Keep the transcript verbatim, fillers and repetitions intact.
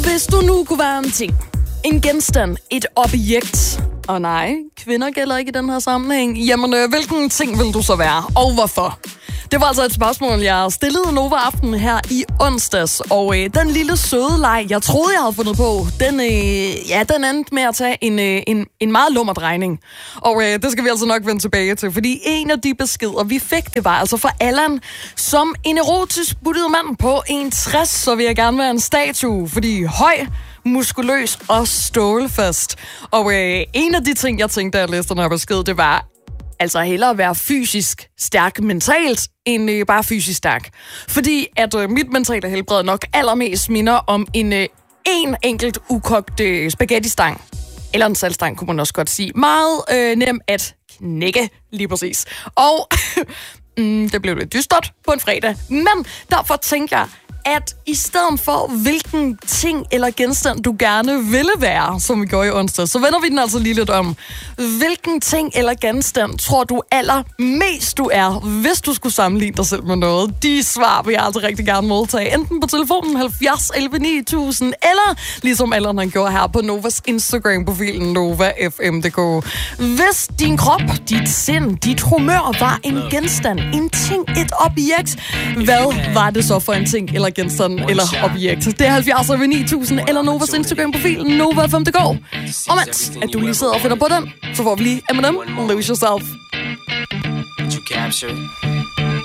Hvis du nu kunne være en ting, en genstand, et objekt, og nej, kvinder gælder ikke i den her sammenhæng, jamen øh, hvilken ting vil du så være, og hvorfor? Det var altså et spørgsmål, jeg stillede Nova Aften her i onsdags, og øh, den lille søde leg, jeg troede, jeg havde fundet på, den, øh, ja, den endte med at tage en, øh, en, en meget lummer drejning. Og øh, det skal vi altså nok vende tilbage til, fordi en af de beskeder, vi fik, det var altså fra Allan, som en erotisk buttet mand på en tres, så vil jeg gerne være en statue, fordi høj, muskuløs og stålfast. Og øh, en af de ting, jeg tænkte, da jeg læste den her besked, det var altså hellere være fysisk stærk mentalt, end øh, bare fysisk stærk. Fordi at øh, mit mentale helbred nok allermest minder om en, øh, en enkelt ukogt øh, spaghetti-stang. Eller en saltstang, kunne man også godt sige. Meget øh, nem at knække, lige præcis. Og mm, det blev lidt dystert på en fredag. Men derfor tænker jeg, at i stedet for hvilken ting eller genstand du gerne ville være, som vi gjorde i onsdag, så vender vi den altså lige lidt om. Hvilken ting eller genstand tror du allermest du er, hvis du skulle sammenligne dig selv med noget? De svar vil jeg altså rigtig gerne modtage, enten på telefonen halvfjerds elleve ni tusind, eller ligesom Allan han gjorde her på Novas Instagram-profilen Nova F M punktum d k. Hvis din krop, dit sind, dit humør var en genstand, en ting, et objekt, hvad var det så for en ting eller genstand eller objekt? Det er halvfjerds elleve ni tusind eller Novas Instagram-profil Nova F M punktum d k. Og mens at du lige sidder og finder på den, så får vi lige Eminem, Lose Yourself. You capture